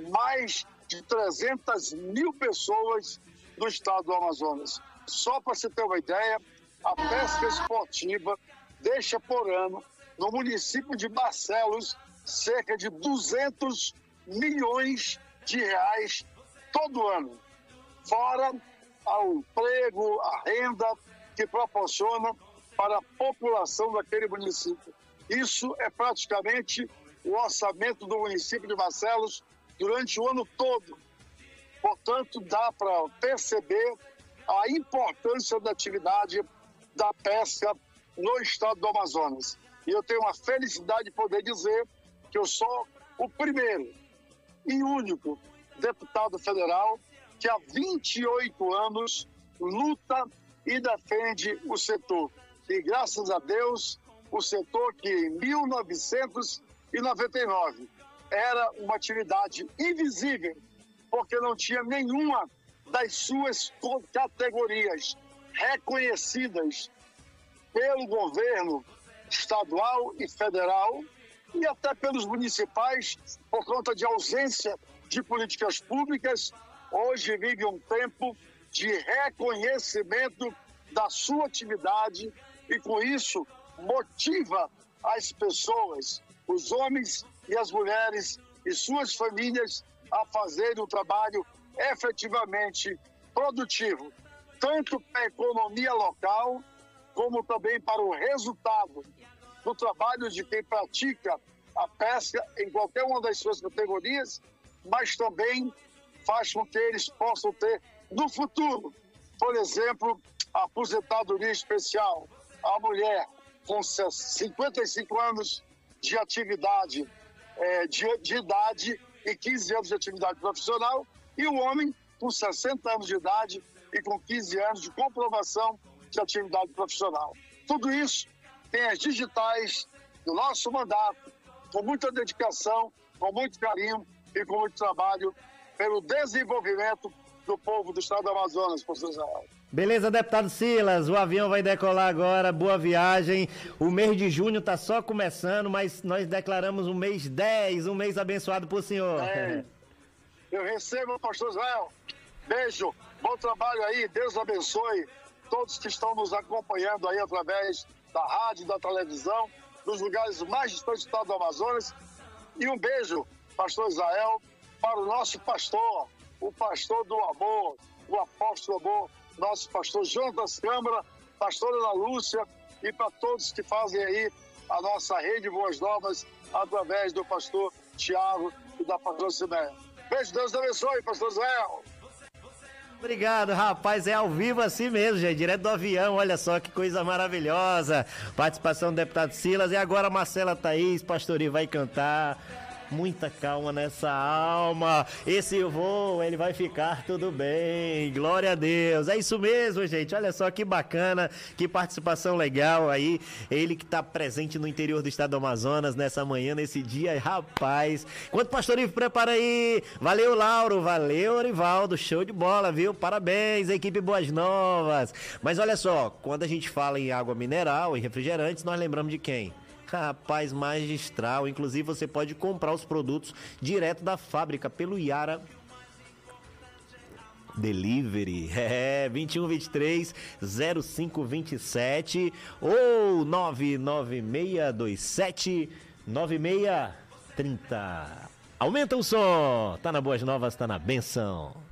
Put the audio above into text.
mais de 300 mil pessoas no estado do Amazonas. Só para você ter uma ideia, a pesca esportiva deixa por ano, no município de Barcelos, cerca de 200 milhões de reais todo ano. Fora o emprego, a renda que proporciona para a população daquele município. Isso é praticamente o orçamento do município de Barcelos durante o ano todo. Portanto, dá para perceber a importância da atividade da pesca no estado do Amazonas. E eu tenho a felicidade de poder dizer que eu sou o primeiro e único deputado federal que há 28 anos luta e defende o setor. E graças a Deus, o setor que em 1999 era uma atividade invisível, porque não tinha nenhuma das suas categorias reconhecidas pelo governo estadual e federal e até pelos municipais, por conta de ausência de políticas públicas. Hoje vive um tempo de reconhecimento da sua atividade e, com isso, motiva as pessoas, os homens e as mulheres e suas famílias a fazerem um trabalho efetivamente produtivo, tanto para a economia local, como também para o resultado do trabalho de quem pratica a pesca em qualquer uma das suas categorias, mas também faz com que eles possam ter, no futuro, por exemplo, a aposentadoria especial. A mulher com 55 anos de atividade, de idade e 15 anos de atividade profissional, e o homem com 60 anos de idade e com 15 anos de comprovação de atividade profissional. Tudo isso tem as digitais do nosso mandato, com muita dedicação, com muito carinho e com muito trabalho pelo desenvolvimento do povo do estado do Amazonas, professor Israel. Beleza, deputado Silas, o avião vai decolar agora, boa viagem. O mês de junho está só começando, mas nós declaramos um mês 10, um mês abençoado por senhor. Eu recebo, pastor Israel. Beijo, bom trabalho aí, Deus abençoe todos que estão nos acompanhando aí através da rádio, da televisão, dos lugares mais distantes do estado do Amazonas. E um beijo, pastor Israel, para o nosso pastor, o pastor do amor, o apóstolo amor, nosso pastor Jonas Câmara, pastora Ana Lúcia, e para todos que fazem aí a nossa rede Boas Novas através do pastor Tiago e da pastora Siméia. Beijo, Deus abençoe, pastor Israel. Obrigado, rapaz, é ao vivo assim mesmo, gente, direto do avião, olha só que coisa maravilhosa. Participação do deputado Silas, e agora a Marcela Thaís, pastorinho, vai cantar. Muita calma nessa alma, esse voo, ele vai ficar tudo bem, glória a Deus, é isso mesmo, gente, olha só que bacana, que participação legal aí, ele que tá presente no interior do estado do Amazonas nessa manhã, nesse dia, rapaz, enquanto o pastor Ivo prepara aí, valeu Lauro, valeu Orivaldo, show de bola, viu, parabéns, equipe Boas Novas, mas olha só, quando a gente fala em água mineral e refrigerantes, nós lembramos de quem? Rapaz, magistral. Inclusive, você pode comprar os produtos direto da fábrica pelo Yara Delivery. 2123-0527 ou 99627-9630. Aumenta o som. Tá na Boas Novas, tá na benção.